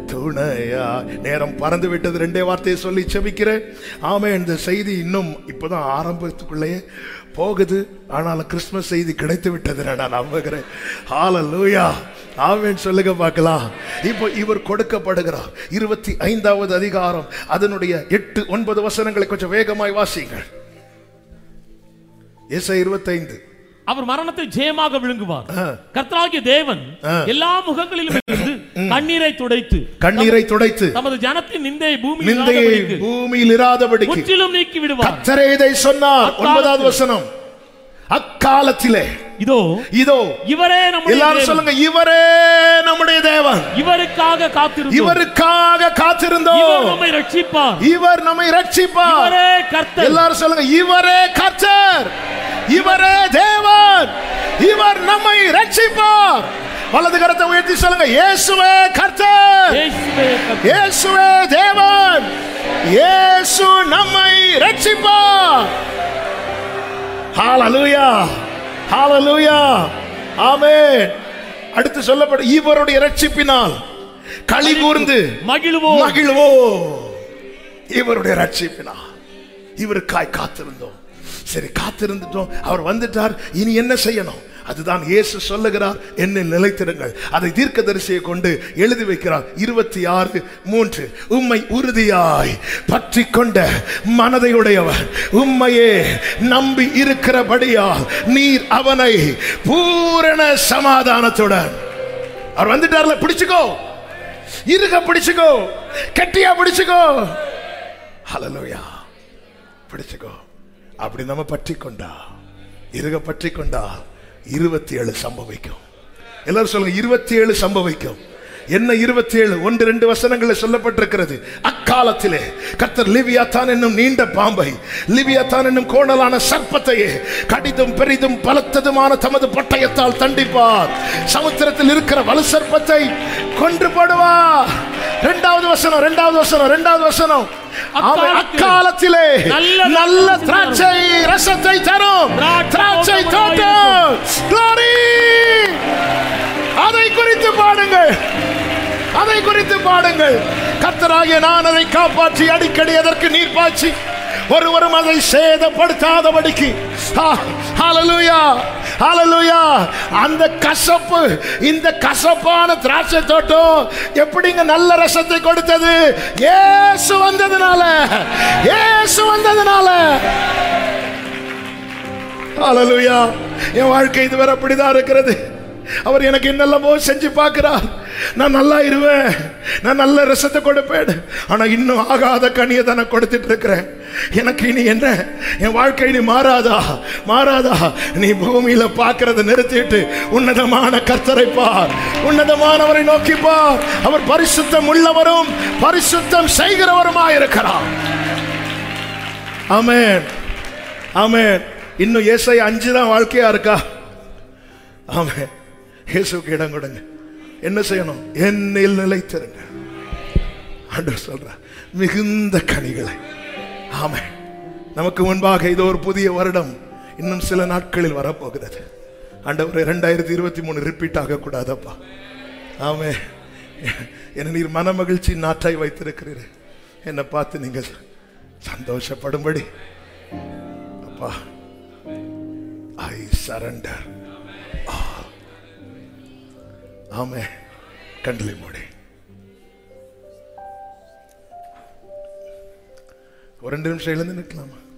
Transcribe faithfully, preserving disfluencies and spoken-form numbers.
துணையா. நேரம் பறந்து விட்டது. ரெண்டே வார்த்தையை சொல்லி செபிக்கிறேன். ஆமே, இந்த செய்தி இன்னும் இப்பதான் ஆரம்பத்துக்குள்ளேயே போகுது. ஆனாலும் கிறிஸ்துமஸ் செய்தி கிடைத்து விட்டது நான் நம்புகிறேன். ஹல்லேலூயா, ஆமென் சொல்லுங்க பார்க்கலாம். இப்போ இவர் கொடுக்கப்படுகிறார். இருபத்தி ஐந்தாவது அதிகாரம் அதனுடைய எட்டு ஒன்பது வசனங்களை கொஞ்சம் வேகமாய் வாசிங்கள். ஏசாயா இருபத்தி ஐந்து. அவர் மரணத்தை ஜெயமாக விழுங்குவார். கர்த்தராகிய தேவன் எல்லா முகங்களிலும் இருந்து கண்ணீரை துடைத்து கண்ணீரை துடைத்து தமது ஜனத்தின் நிந்தையை பூமியில் இராதபடிக்கு முற்றிலும் நீக்கி விடுவார். கர்த்தரே இதை சொன்னார். ஒன்பதாவது வசனம். அக்காலத்திலே இதோ இதோ இவரே நம்முடைய எல்லாரும் சொல்லுங்க, இவரே நம்முடைய தேவன். இவருக்காக காத்திருந்தோம். இவருக்காக காத்திருந்தோம். இவர் நம்மை ரட்சிப்பார். இவர் நம்மை ரட்சிப்பார். இவரே கர்த்தர். எல்லாரும் சொல்லுங்க, இவரே கர்த்தர், இவரே தேவன், இவர் நம்மை ரட்சிப்பார். வலது கரத்தை உயர்த்தி சொல்லுங்க, இயேசுவே கர்த்தர், இயேசுவே தேவன், இயேசு நம்மை ரட்சிப்பார். ஹல்லேலூயா, ஹல்லேலூயா, ஆமென். அடுத்து சொல்லப்படும், இவருடைய ரட்சிப்பினால் களி கூர்ந்து மகிழ்வோம் மகிழ்வோம். இவருடைய ரட்சிப்பினால் இவருக்காய் காத்திருந்தோம். சரி, காத்திருந்துட்டோம், அவர் வந்துட்டார். இனி என்ன செய்யணும்? அதுதான் இயேசு சொல்லுகிறார், என்னில் நிலைத்திருங்கள். அதை தீர்க்கதரிசியை கொண்டு எழுதி வைக்கிறார். இருபத்தி ஆறு மூன்று. உம்மை உறுதியாய் பற்றி கொண்ட மனதையுடையவர் உம்மையே நம்பி இருக்கிறபடியால் நீர் அவனை பூரண சமாதானத்துடன். அவர் வந்துட்டார்ல, பிடிச்சுக்கோ, இருக பிடிச்சுக்கோ, கட்டியா பிடிச்சுக்கோ. ஹல்லேலூயா, பிடிச்சுக்கோ. அப்படி நம்ம பற்றி கொண்டா, இருக பற்றி கொண்டா, இருபத்தி ஏழு சம்பவிக்கும். எல்லாரும் சொல்லுங்க, இருபத்தி ஏழு சம்பவிக்கும். என்ன இருபத்தி ஏழு? ஒன்று ரெண்டு வசனங்களில் சொல்லப்பட்டிருக்கிறது. அக்காலத்திலே கர்த்தர் லிவியாத்தான் என்னும் நீண்ட பாம்பை, லிவியாத்தான் என்னும் கோணலான சர்ப்பத்தையே கடிதும் பெரிதும் பலத்ததுமான தமது பட்டயத்தால் தண்டிப்பார். சமுத்திரத்தில் இருக்கிற வலு சர்ப்பத்தை கொன்று போடுவார். இரண்டாவது வசனம், இரண்டாவது வசனம், இரண்டாவது வசனம். அக்காலத்திலே நல்ல திராட்சை ரசத்தை தரும் திராட்சை தோட்டம். அதை குறித்து பாடுங்கள், அதை குறித்து பாடுங்கள். கர்த்தராகிய நான் அதை காப்பாற்றி அடிக்கடி அதற்கு நீர் பாய்ச்சி ஒருவரும் அதை சேதப்படுத்தாதபடிக்கு. ஹல்லேலூயா, ஹல்லேலூயா. அந்த கசப்பு, இந்த கசப்பான திராட்சை தோட்டம் எப்படிங்க நல்ல ரசத்தை கொடுத்தது? இயேசு வந்ததுனால, இயேசு வந்ததுனால. ஹல்லேலூயா. என் வாழ்க்கை இதுவரை அப்படிதான் இருக்கிறது. அவர் எனக்கு என்னெல்லாமோ செஞ்சு பார்க்கிறார். நான் நல்லா இருவேன், நான் நல்ல ரசத்தை கொடுப்பேன். ஆனா இன்னும் ஆகாத கனியை தானே கொடுத்துட்டு இருக்கிறேன். எனக்கு இனி என்ன? என் வாழ்க்கை இனி மாறாதா? மாறாதா? நீ பூமியில பார்க்கறத நிறுத்திட்டு உன்னதமான கர்த்தரை பார், உன்னதமானவரை நோக்கி பார். அவர் பரிசுத்தம் உள்ளவரும் பரிசுத்தம் செய்கிறவருமாய் இருக்கிறார். ஆமென், ஆமென். இன்னும் ஏசாயா அஞ்சு தான் வாழ்க்கையா இருக்கா? ஆமென். இயேசுவுக்கு இடம் கொடுங்க. என்ன செய்யணும்? என்னில் நிலைத்திருங்க. ஆண்டவர் சொல்ற மிகுந்த கனிகளை. ஆமென். நமக்கு முன்பாக இது ஒரு புதிய வருடம் இன்னும் சில நாட்களில் வரப்போகிறது. ஆண்டவர் இரண்டாயிரத்தி இருபத்தி மூணு ரிப்பீட் ஆக கூடாதப்பா. ஆமென். என்ன நீர் மன மகிழ்ச்சி நாற்றாய் வைத்திருக்கிறீர். என்னை பார்த்து நீங்க சந்தோஷப்படும்படி அப்பா, ஐ சரண்டர். ஆமே. கண்களை மூடி ஒரு ரெண்டு நிமிஷம் எழுந்து நிற்கலாமா?